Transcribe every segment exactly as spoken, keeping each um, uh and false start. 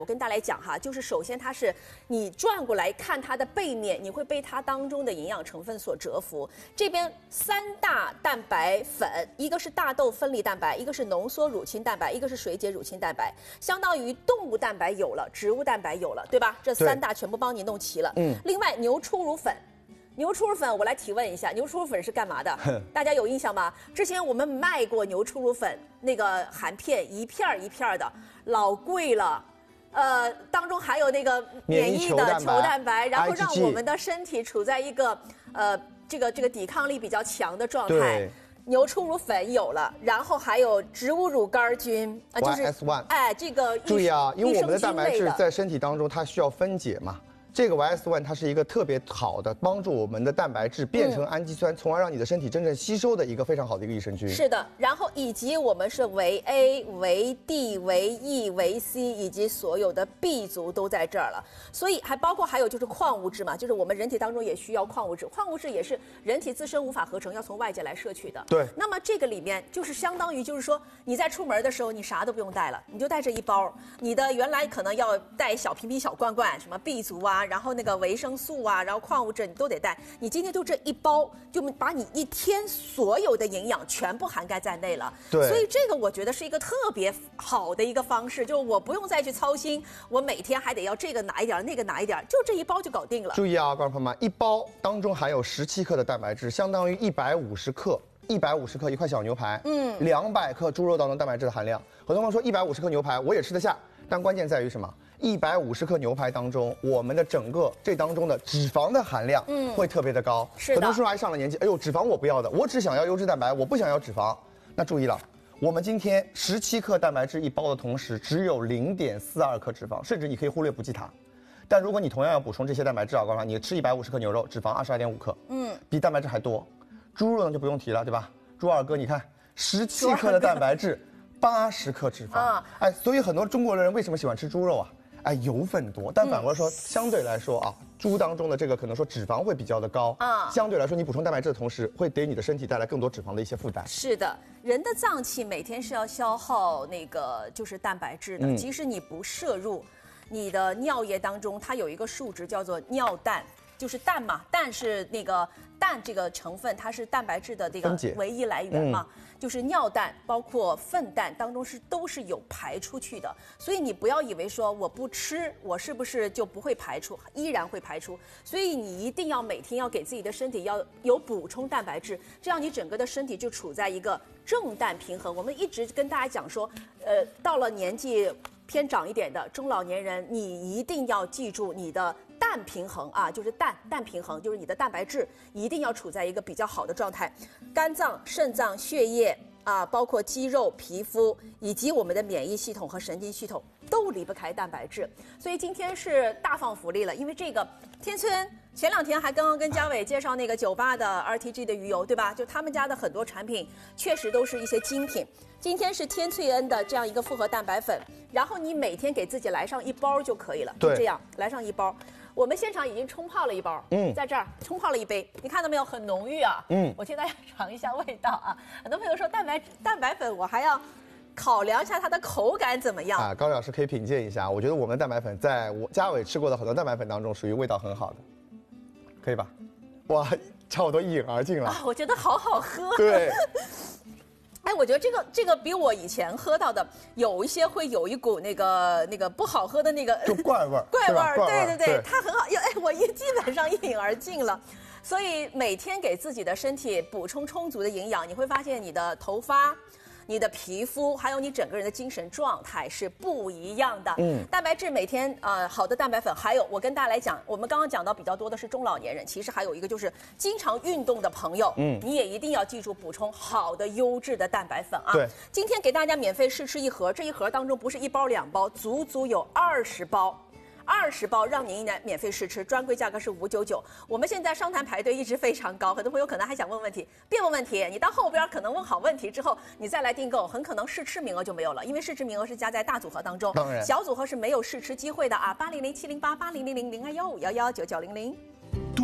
我跟大家来讲哈，就是首先它是你转过来看它的背面，你会被它当中的营养成分所折服。这边三大蛋白粉，一个是大豆分离蛋白，一个是浓缩乳清蛋白，一个是水解乳清蛋白，相当于动物蛋白有了，植物蛋白有了，对吧？这三大全部帮你弄齐了。嗯。另外牛初乳粉。牛初乳粉，我来提问一下，牛初乳粉是干嘛的？大家有印象吗？之前我们卖过牛初乳粉，那个含片一片一片的，老贵了。呃，当中还有那个免疫的球蛋白，然后让我们的身体处在一个呃这个这个抵抗力比较强的状态。牛初乳粉有了，然后还有植物乳杆菌啊，就是 Y S 一哎，这个注意啊，因为我们的蛋白质在身体当中它需要分解嘛。这个 Y S 一 它是一个特别好的帮助我们的蛋白质变成氨基酸，嗯、从而让你的身体真正吸收的一个非常好的一个益生菌。 是的，然后以及我们是维 A、维 D、维 E、维 C 以及所有的 B 族都在这儿了，所以还包括还有就是矿物质嘛，就是我们人体当中也需要矿物质，矿物质也是人体自身无法合成，要从外界来摄取的。 对。 那么这个里面就是相当于就是说你在出门的时候你啥都不用带了，你就带这一包，你的原来可能要带小瓶瓶小罐罐，什么 B 族啊。然后那个维生素啊，然后矿物质你都得带。你今天就这一包，就把你一天所有的营养全部涵盖在内了。 对， 所以这个我觉得是一个特别好的一个方式，就我不用再去操心，我每天还得要这个拿一点，那个拿一点，就这一包就搞定了。 注意啊，观众朋友们，一包当中含有十七克的蛋白质，相当于一百五十克。一百五十克一块小牛排，嗯，两百克猪肉当中蛋白质的含量。很多朋友说一百五十克牛排我也吃得下，但关键在于什么？一百五十克牛排当中，我们的整个这当中的脂肪的含量，嗯，会特别的高。 是的。 很多叔叔阿姨上了年纪，哎呦，脂肪我不要的，我只想要优质蛋白，我不想要脂肪。那注意了，我们今天十七克蛋白质一包的同时，只有零点四二克脂肪，甚至你可以忽略补给它。但如果你同样要补充这些蛋白质啊，告诉你吃一百五十克牛肉，脂肪二十二点五克，嗯，比蛋白质还多。猪肉呢就不用提了，对吧？猪二哥，你看，十七克的蛋白质，八十克脂肪，啊、哎，所以很多中国人为什么喜欢吃猪肉啊？哎，油分多，但反过来说，嗯、相对来说啊，猪当中的这个可能说脂肪会比较的高，啊，相对来说你补充蛋白质的同时，会给你的身体带来更多脂肪的一些负担。 是的，人的脏器每天是要消耗那个就是蛋白质的，嗯、即使你不摄入，你的尿液当中它有一个数值叫做尿氮。就是氮嘛，氮是那个氮这个成分，它是蛋白质的这个唯一来源嘛。嗯、就是尿氮，包括粪氮当中是都是有排出去的。所以你不要以为说我不吃，我是不是就不会排出？依然会排出。所以你一定要每天要给自己的身体要有补充蛋白质，这样你整个的身体就处在一个正氮平衡。我们一直跟大家讲说，呃，到了年纪偏长一点的中老年人，你一定要记住你的氮平衡啊，就是氮氮平衡，就是你的蛋白质一定要处在一个比较好的状态。肝脏、肾脏、血液啊，包括肌肉、皮肤以及我们的免疫系统和神经系统都离不开蛋白质。所以今天是大放福利了，因为这个天村前两天还刚刚跟嘉伟介绍那个九八的 R T G 的鱼油，对吧？就他们家的很多产品确实都是一些精品。今天是天翠恩的这样一个复合蛋白粉，然后你每天给自己来上一包就可以了，就这样来上一包。我们现场已经冲泡了一包，嗯，在这儿冲泡了一杯，你看到没有？很浓郁啊，嗯，我请大家尝一下味道啊。很多朋友说蛋白蛋白粉，我还要考量一下它的口感怎么样啊？高老师可以品鉴一下，我觉得我们的蛋白粉在我嘉伟吃过的很多蛋白粉当中，属于味道很好的，可以吧？哇，差不多一饮而尽了啊！我觉得好好喝， 对。 哎，我觉得这个这个比我以前喝到的有一些会有一股那个那个不好喝的那个就怪味儿， 怪味儿，对对对， 对它很好。哎，我一基本上一饮而尽了。所以每天给自己的身体补充充足的营养，你会发现你的头发、你的皮肤，还有你整个人的精神状态是不一样的。嗯，蛋白质每天呃好的蛋白粉，还有我跟大家来讲，我们刚刚讲到比较多的是中老年人，其实还有一个就是经常运动的朋友，嗯，你也一定要记住补充好的优质的蛋白粉啊。 对， 今天给大家免费试吃一盒，这一盒当中不是一包两包，足足有二十包。二十包让您来免费试吃，专柜价格是五九九。我们现在商谈排队一直非常高，很多朋友可能还想问问题，别问问题，你到后边可能问好问题之后，你再来订购，很可能试吃名额就没有了，因为试吃名额是加在大组合当中， 当然小组合是没有试吃机会的啊。八零零七零八八零零零零二幺五幺幺九九零零。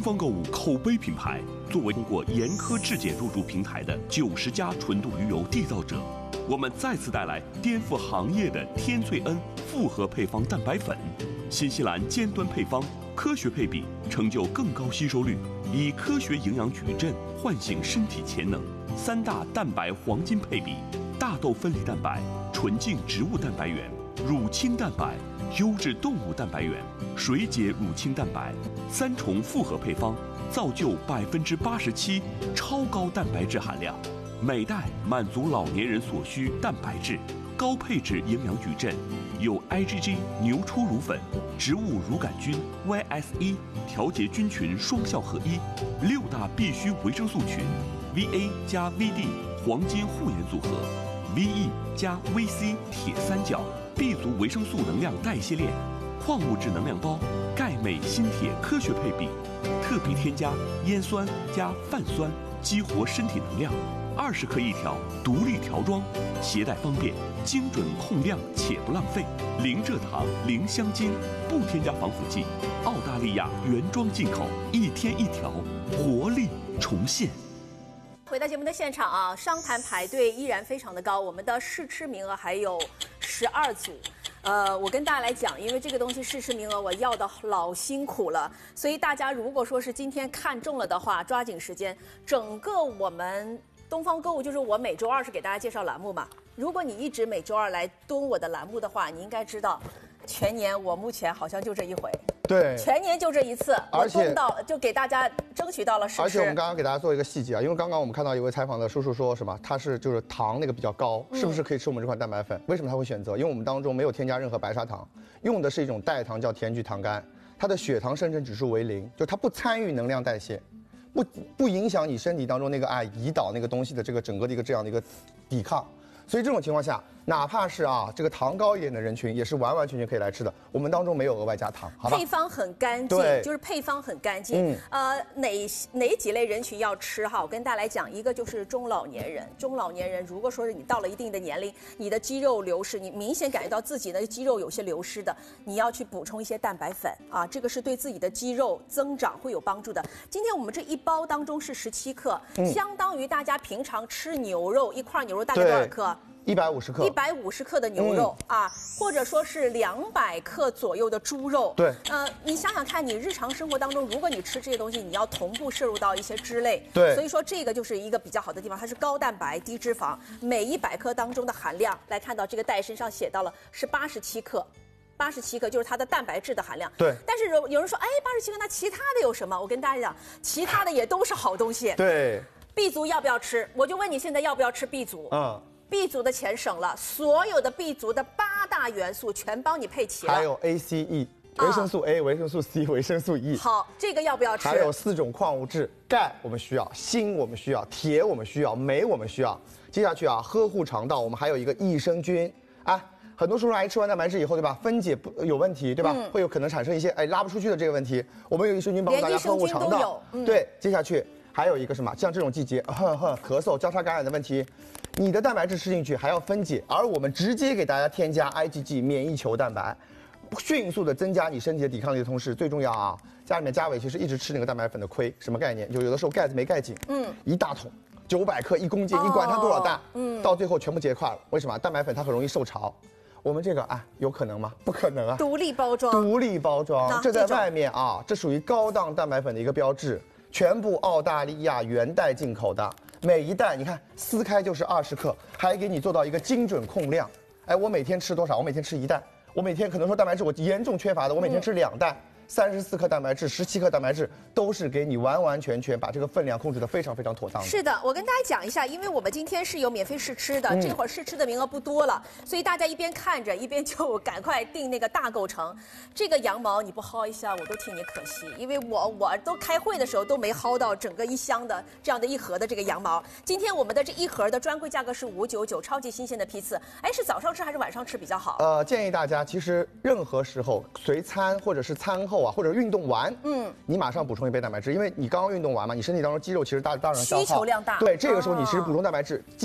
方购物口碑品牌，作为通过严苛质检入驻平台的九十家纯度鱼油缔造者，我们再次带来颠覆行业的天萃恩复合配方蛋白粉，新西兰尖端配方，科学配比，成就更高吸收率，以科学营养矩阵唤醒身体潜能。三大蛋白黄金配比：大豆分离蛋白、纯净植物蛋白原、乳清蛋白、优质动物蛋白原、水解乳清蛋白，三重复合配方，造就百分之八十七超高蛋白质含量，每袋满足老年人所需蛋白质，高配置营养矩阵，有 I G G 牛初乳粉、植物乳杆菌、Y S 一 调节菌群双效合一，六大必需维生素群 ，V A 加 V D 黄金护眼组合 ，V E 加 V C 铁三角 ，B 族维生素能量代谢链，矿物质能量包，钙镁锌铁科学配比，特别添加烟酸加泛酸，激活身体能量。二十克一条，独立条装，携带方便，精准控量且不浪费，零蔗糖，零香精，不添加防腐剂，澳大利亚原装进口，一天一条，活力重现。 回到节目的现场啊，商谈排队依然非常的高，我们的试吃名额还有十二组。呃，我跟大家来讲，因为这个东西试吃名额我要的老辛苦了，所以大家如果说是今天看中了的话，抓紧时间。整个我们东方购物就是我每周二是给大家介绍栏目嘛，如果你一直每周二来蹲我的栏目的话，你应该知道，全年我目前好像就这一回。 对， 全年就这一次， 而且我蹲到就给大家争取到了试吃。 而且我们刚刚给大家做一个细节啊，因为刚刚我们看到一位采访的叔叔说什么，他是就是糖那个比较高，是不是可以吃我们这款蛋白粉？为什么他会选择？因为我们当中没有添加任何白砂糖，用的是一种代糖叫甜菊糖苷，它的血糖生成指数为零，就它不参与能量代谢，不不影响你身体当中那个啊胰岛那个东西的这个整个的一个这样的一个抵抗。所以这种情况下，哪怕是啊这个糖高一点的人群，也是完完全全可以来吃的。我们当中没有额外加糖，好吧？ 配方很干净，就是配方很干净。嗯，呃，哪哪几类人群要吃哈？我跟大家来讲，一个就是中老年人。中老年人如果说是你到了一定的年龄，你的肌肉流失，你明显感觉到自己的肌肉有些流失的，你要去补充一些蛋白粉啊，这个是对自己的肌肉增长会有帮助的。今天我们这一包当中是十七克，嗯、相当于大家平常吃牛肉一块牛肉大概多少克？ 一百五十克， 一百五十克的牛肉、嗯、啊，或者说是两百克左右的猪肉。 对， 呃，你想想看，你日常生活当中，如果你吃这些东西，你要同步摄入到一些脂类。 对， 所以说这个就是一个比较好的地方，它是高蛋白低脂肪，每一百克当中的含量，来看到这个袋身上写到了是八十七克。八十七克就是它的蛋白质的含量。 对。 但是有有人说，哎，八十七克，那其他的有什么？我跟大家讲，其他的也都是好东西。 对。 B 族要不要吃？我就问你现在要不要吃 B 族？嗯。B 族的钱省了，所有的 B 族的八大元素全帮你配齐了， 还有 A、C、E， 维生素 A、维生素 C、维生素 E。 好，这个要不要吃？ 还有四种矿物质，钙我们需要，锌我们需要，铁我们需要，镁我们需要。接下去啊，呵护肠道，我们还有一个益生菌啊。很多叔叔阿姨吃完蛋白质以后，对吧？分解不有问题，对吧？嗯、会有可能产生一些哎拉不出去的这个问题。我们有益生菌帮大家呵护肠道。嗯、对，接下去。还有一个什么，像这种季节，呵呵，咳嗽、交叉感染的问题，你的蛋白质吃进去还要分解，而我们直接给大家添加 I G G 免疫球蛋白，迅速的增加你身体的抵抗力的同时，最重要啊，家里面家伟其实一直吃那个蛋白粉的亏，什么概念？就有的时候盖子没盖紧，嗯，一大桶，九百克一公斤，你管它多少蛋，嗯，到最后全部结块了。为什么？蛋白粉它很容易受潮。我们这个啊，有可能吗？不可能啊！ 独立包装， 独立包装，这在外面啊，这属于高档蛋白粉的一个标志。全部澳大利亚原袋进口的，每一袋你看撕开就是二十克，还给你做到一个精准控量。哎，我每天吃多少？我每天吃一袋。我每天可能说蛋白质我严重缺乏的，我每天吃两袋。三十四克蛋白质，十七克蛋白质，都是给你完完全全把这个分量控制得非常非常妥当的。 是的，我跟大家讲一下，因为我们今天是有免费试吃的，嗯、这会儿试吃的名额不多了，所以大家一边看着一边就赶快订那个大购城。这个羊毛你不薅一下，我都替你可惜，因为我我都开会的时候都没薅到整个一箱的这样的一盒的这个羊毛。今天我们的这一盒的专柜价格是五九九，超级新鲜的批次。哎，是早上吃还是晚上吃比较好？ 呃，建议大家其实任何时候随餐或者是餐后啊，或者运动完。嗯，你马上补充一杯蛋白质，因为你刚刚运动完嘛，你身体当中肌肉其实大大量消耗， 需求量大。 对，这个时候你其实补充蛋白质，记一点，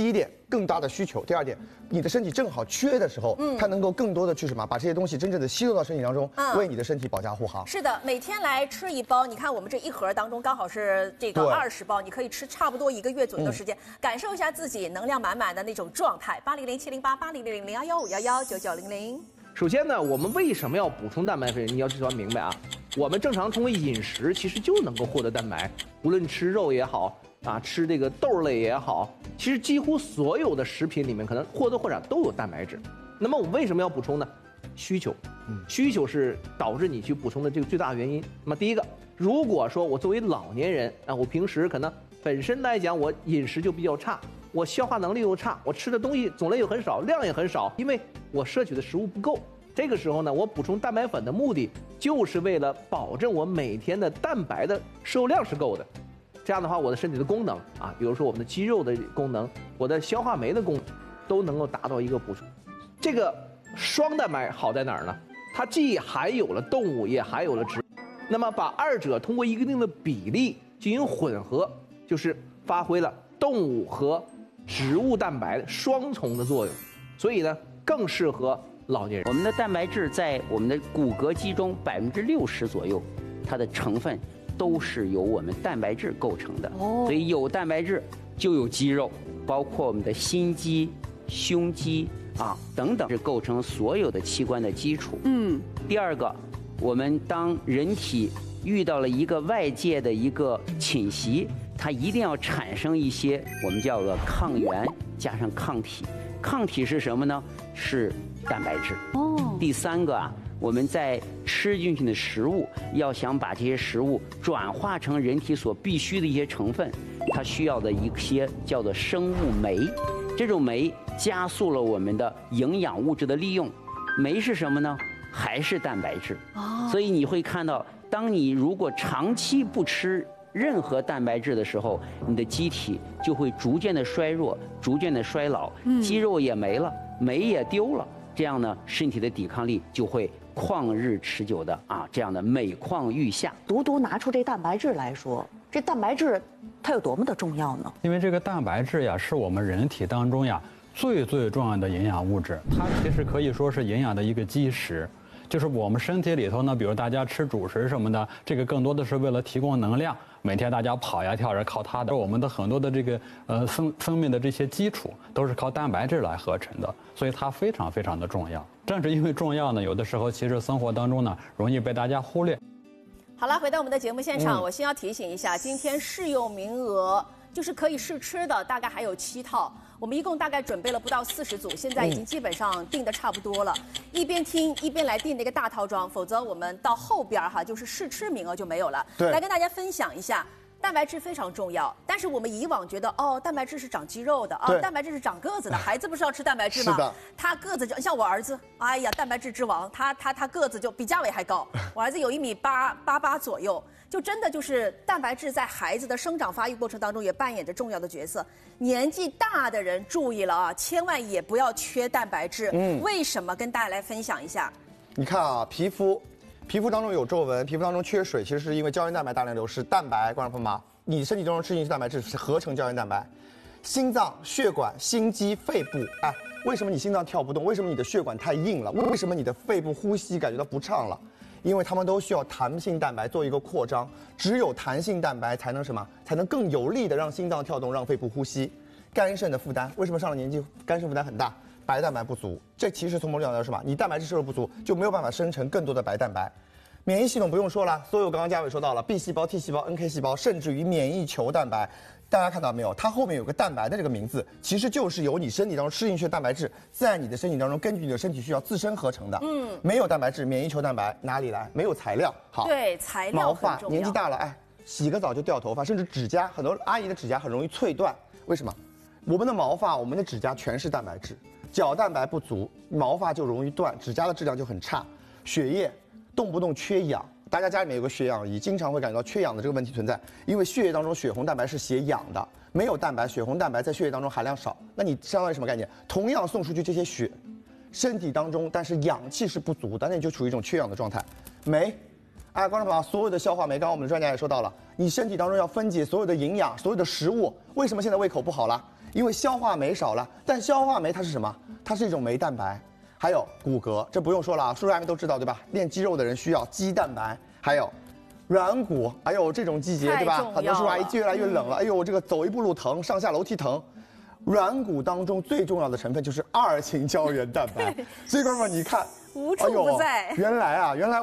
更大的需求。第二点，你的身体正好缺的时候，嗯，它能够更多的去什么，把这些东西真正的吸收到身体当中，嗯、为你的身体保驾护航。 是的，每天来吃一包，你看我们这一盒当中刚好是这个二十包，你可以吃差不多一个月左右的时间，嗯、感受一下自己能量满满的那种状态。八零零七零八八零零零零幺幺五幺幺九九零零。 首先呢，我们为什么要补充蛋白质？你要知道明白啊，我们正常通过饮食其实就能够获得蛋白，无论吃肉也好啊，吃这个豆类也好，其实几乎所有的食品里面可能或多或少都有蛋白质。那么我们为什么要补充呢？需求，需求是导致你去补充的这个最大原因。那么第一个，如果说我作为老年人啊，我平时可能本身来讲我饮食就比较差。我消化能力又差，我吃的东西种类又很少，量也很少，因为我摄取的食物不够。这个时候呢，我补充蛋白粉的目的就是为了保证我每天的蛋白的摄入量是够的。这样的话，我的身体的功能啊，比如说我们的肌肉的功能，我的消化酶的功能，都能够达到一个补充。这个双蛋白好在哪儿呢？它既含有了动物，也含有了植物。那么把二者通过一定的比例进行混合，就是发挥了动物和植物蛋白双重的作用，所以呢，更适合老年人。 我们的蛋白质在我们的骨骼肌中百分之六十左右，它的成分都是由我们蛋白质构成的。哦，所以有蛋白质就有肌肉，包括我们的心肌、胸肌啊等等，是构成所有的器官的基础。嗯。第二个，我们当人体遇到了一个外界的一个侵袭，它一定要产生一些我们叫做抗原加上抗体。抗体是什么呢？是蛋白质。哦。第三个啊，我们在吃进去的食物，要想把这些食物转化成人体所必需的一些成分，它需要的一些叫做生物酶。这种酶加速了我们的营养物质的利用。酶是什么呢？还是蛋白质。哦。所以你会看到，当你如果长期不吃任何蛋白质的时候，你的机体就会逐渐的衰弱，逐渐的衰老，肌肉也没了，酶也丢了，这样呢，身体的抵抗力就会旷日持久的啊，这样的每况愈下。 独独拿出这蛋白质来说，这蛋白质它有多么的重要呢？ 因为这个蛋白质呀，是我们人体当中呀最最重要的营养物质，它其实可以说是营养的一个基石。就是我们身体里头呢，比如大家吃主食什么的，这个更多的是为了提供能量。每天大家跑呀跳呀，靠它的。我们的很多的这个呃分分泌的这些基础都是靠蛋白质来合成的，所以它非常非常的重要。正是因为重要呢，有的时候其实生活当中呢容易被大家忽略。 好了，回到我们的节目现场，嗯、我先要提醒一下，今天试用名额就是可以试吃的，大概还有七套。我们一共大概准备了不到四十组，现在已经基本上订的差不多了。一边听一边来订那个大套装，否则我们到后边哈就是试吃名额就没有了。对，来跟大家分享一下，蛋白质非常重要。但是我们以往觉得哦，蛋白质是长肌肉的啊、哦，蛋白质是长个子的。孩子不是要吃蛋白质吗？是的。他个子就像我儿子，哎呀，蛋白质之王，他他他个子就比嘉伟还高。我儿子有一米八八八左右。就真的就是蛋白质在孩子的生长发育过程当中也扮演着重要的角色。年纪大的人注意了啊，千万也不要缺蛋白质。嗯，为什么？跟大家来分享一下。 你看啊，皮肤，皮肤当中有皱纹，皮肤当中缺水，其实是因为胶原蛋白大量流失。蛋白，观众朋友们，你身体当中吃进去蛋白质是合成胶原蛋白。心脏、血管、心肌、肺部，哎，为什么你心脏跳不动？为什么你的血管太硬了？为什么你的肺部呼吸感觉到不畅了？因为它们都需要弹性蛋白做一个扩张，只有弹性蛋白才能什么？才能更有力的让心脏跳动，让肺部呼吸。肝肾的负担，为什么上了年纪肝肾负担很大？白蛋白不足，这其实从某种角度来说嘛，你蛋白质摄入不足，就没有办法生成更多的白蛋白。免疫系统不用说了，所有刚刚嘉伟说到了 B 细胞、T 细胞、N K 细胞，甚至于免疫球蛋白。大家看到没有？它后面有个蛋白的这个名字，其实就是由你身体当中吃进去的蛋白质，在你的身体当中根据你的身体需要自身合成的。嗯，没有蛋白质，免疫球蛋白哪里来？没有材料。好， 对，材料毛发年纪大了，哎，洗个澡就掉头发，甚至指甲，很多阿姨的指甲很容易脆断。为什么？我们的毛发、我们的指甲全是蛋白质，角蛋白不足，毛发就容易断，指甲的质量就很差。血液动不动缺氧。大家家里面有个血氧仪，经常会感觉到缺氧的这个问题存在，因为血液当中血红蛋白是写氧的，没有蛋白，血红蛋白在血液当中含量少，那你相当于什么概念？同样送出去这些血，身体当中但是氧气是不足的，那你就处于一种缺氧的状态。酶，哎，观众朋友，所有的消化酶，刚刚我们的专家也说到了，你身体当中要分解所有的营养，所有的食物，为什么现在胃口不好了？ 因为消化酶少了。但消化酶它是什么？它是一种酶蛋白。还有骨骼，这不用说了啊，叔叔阿姨们都知道对吧？练肌肉的人需要肌蛋白。还有软骨，哎呦，这种季节对吧？很多叔叔阿姨越来越冷了，哎呦，这个走一步路疼，上下楼梯疼。软骨当中最重要的成分就是二氢胶原蛋白。所以哥们儿，你看， 无处不在。 原来啊，原来。